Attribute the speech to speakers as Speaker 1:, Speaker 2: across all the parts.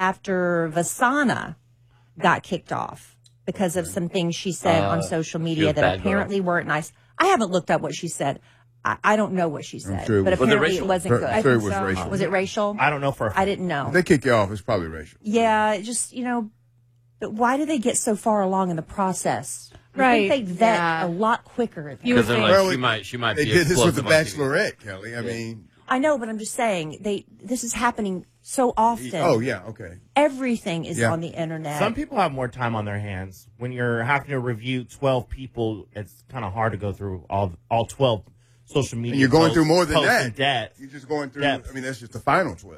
Speaker 1: after Vasana got kicked off because of some things she said on social media that apparently weren't nice. I haven't looked up what she said. I don't know what she said, but apparently it wasn't good.
Speaker 2: I'm sure it was racial.
Speaker 1: Was it racial?
Speaker 3: I don't know for a fact.
Speaker 1: I didn't know.
Speaker 2: If they kick you off, it's probably racial.
Speaker 1: Yeah, just, but why do they get so far along in the process?
Speaker 4: Right.
Speaker 1: I think they vet a lot quicker.
Speaker 5: Because they're like, she might be.
Speaker 2: They did this with the Bachelorette, Kelly. I mean,
Speaker 1: I know, but I'm just saying this is happening so often.
Speaker 2: Oh yeah, okay.
Speaker 1: Everything is on the internet.
Speaker 3: Some people have more time on their hands. When you're having to review 12 people, it's kind of hard to go through all 12 social media.
Speaker 2: And you're going through more than
Speaker 3: that.
Speaker 2: You're just going through. I mean, that's just the final 12.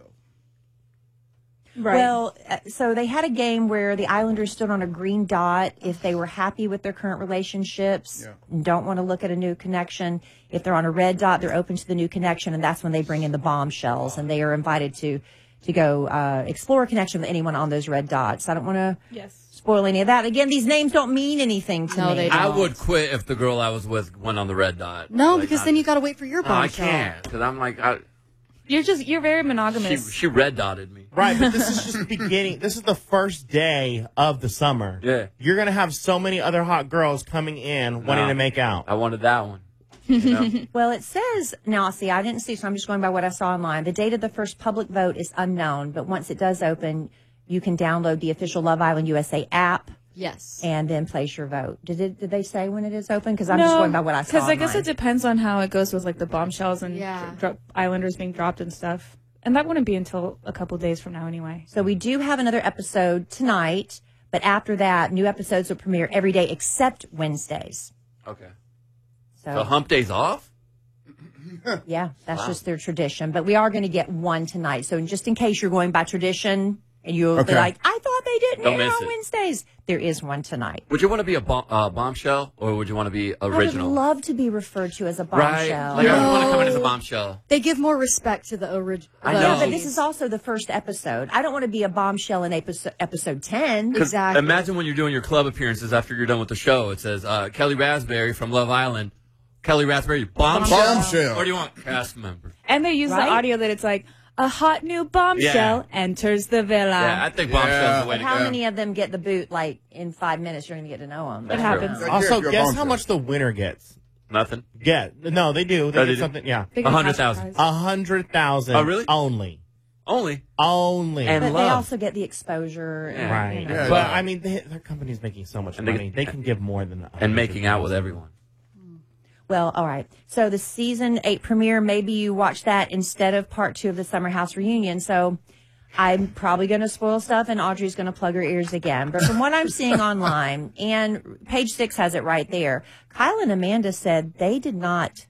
Speaker 1: Right. Well, so they had a game where the Islanders stood on a green dot if they were happy with their current relationships and don't want to look at a new connection. If they're on a red dot, they're open to the new connection, and that's when they bring in the bombshells, and they are invited to go explore a connection with anyone on those red dots. I don't want to spoil any of that. Again, these names don't mean anything to me.
Speaker 5: They don't. I would quit if the girl I was with went on the red dot.
Speaker 6: No, because then you got to wait for your bombshell.
Speaker 5: I can't, because I'm like...
Speaker 4: You're very monogamous.
Speaker 5: She red dotted me.
Speaker 3: Right, but this is just the beginning. This is the first day of the summer.
Speaker 5: Yeah.
Speaker 3: You're going to have so many other hot girls coming in wanting to make out.
Speaker 5: I wanted that one.
Speaker 1: Well, it says, now, see, I didn't see, so I'm just going by what I saw online. The date of the first public vote is unknown, but once it does open, you can download the official Love Island USA app.
Speaker 6: Yes.
Speaker 1: And then place your vote. Did they say when it is open? Because I'm just going by what I saw
Speaker 4: because I guess it depends on how it goes with like the bombshells and Islanders being dropped and stuff. And that wouldn't be until a couple days from now anyway.
Speaker 1: So we do have another episode tonight, but after that, new episodes will premiere every day except Wednesdays.
Speaker 5: Okay.
Speaker 1: So
Speaker 5: hump day's off?
Speaker 1: Yeah, that's just their tradition. But we are going to get one tonight. So just in case you're going by tradition and you'll be like, I thought they didn't air on Wednesdays. There is one tonight.
Speaker 5: Would you want to be a bombshell, or would you want to be original?
Speaker 1: I would love to be referred to as a bombshell.
Speaker 5: Right? Like, I want to come in as a bombshell.
Speaker 6: They give more respect to the original.
Speaker 5: I know.
Speaker 1: Yeah, but this is also the first episode. I don't want to be a bombshell in episode 10.
Speaker 6: Exactly.
Speaker 5: Imagine when you're doing your club appearances after you're done with the show. It says, Kelly Raspberry from Love Island. Kelly Raspberry, bombshell. Or do you want cast member?
Speaker 4: And they use the audio that it's like, a hot new bombshell enters the villa.
Speaker 5: Yeah, I think bombshell's the way to go.
Speaker 1: How many of them get the boot, like, in 5 minutes? You're going to get to know them.
Speaker 4: It happens.
Speaker 3: Also, guess how much the winner gets?
Speaker 5: Nothing.
Speaker 3: Yeah. No, they do. They get something,
Speaker 5: 100,000.
Speaker 3: 100,000.
Speaker 5: Oh, really?
Speaker 3: Only.
Speaker 5: And
Speaker 1: but
Speaker 5: love.
Speaker 1: they also get the exposure.
Speaker 3: Right.
Speaker 1: And,
Speaker 3: But, I mean, their company's making so much money. They can give more than
Speaker 5: and making out with everyone.
Speaker 1: Well, all right. So the season 8 premiere, maybe you watch that instead of part 2 of the Summer House reunion. So I'm probably going to spoil stuff and Audrey's going to plug her ears again. But from what I'm seeing online, and page 6 has it right there, Kyle and Amanda said they did not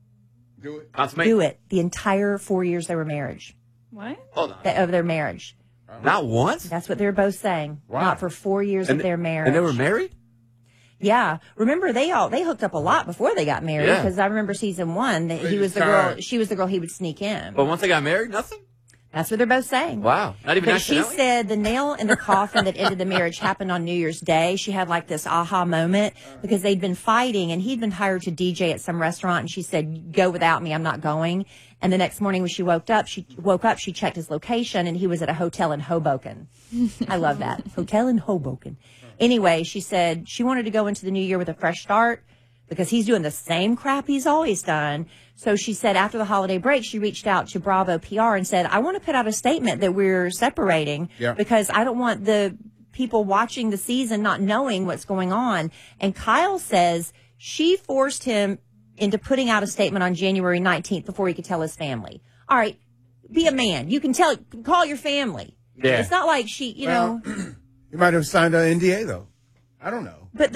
Speaker 1: do it the entire 4 years they were married.
Speaker 4: What?
Speaker 5: Hold on.
Speaker 1: Of their marriage.
Speaker 5: Not once?
Speaker 1: That's what they're both saying.
Speaker 5: Wow.
Speaker 1: Not for 4 years of their marriage.
Speaker 5: And they were married?
Speaker 1: Yeah. Remember, they hooked up a lot before they got married, because I remember season 1 that she was the girl he would sneak in.
Speaker 5: But once they got married, nothing?
Speaker 1: That's what they're both saying.
Speaker 5: Wow. Not even
Speaker 1: But she said the nail in the coffin that ended the marriage happened on New Year's Day. She had like this aha moment because they'd been fighting and he'd been hired to DJ at some restaurant, and she said, "Go without me, I'm not going." And the next morning when she woke up, she checked his location and he was at a hotel in Hoboken. I love that. Hotel in Hoboken. Anyway, she said she wanted to go into the new year with a fresh start because he's doing the same crap he's always done. So she said after the holiday break, she reached out to Bravo PR and said, "I want to put out a statement that we're separating because I don't want the people watching the season not knowing what's going on." And Kyle says she forced him into putting out a statement on January 19th before he could tell his family. All right, be a man. You can call your family.
Speaker 2: Yeah.
Speaker 1: It's not like she, you know.
Speaker 2: You might have signed an NDA, though. I don't know.
Speaker 1: But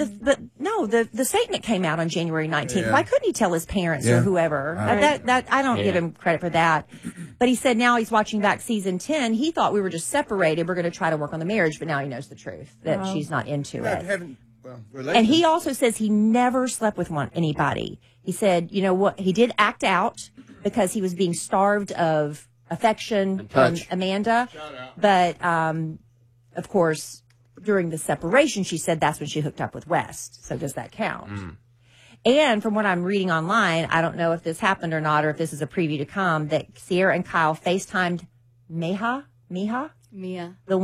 Speaker 1: the statement came out on January 19th.
Speaker 2: Yeah.
Speaker 1: Why couldn't he tell his parents or whoever? That I don't give him credit for that. But he said now he's watching back season 10. He thought we were just separated. We're going to try to work on the marriage, but now he knows the truth that she's not into it. And he also says he never slept with anybody. He said, you know what? He did act out because he was being starved of affection from Amanda. But of course, during the separation, she said that's when she hooked up with West. So does that count? And from what I'm reading online, I don't know if this happened or not, or if this is a preview to come, that Sierra and Kyle FaceTimed Mia,
Speaker 6: Mia.
Speaker 1: the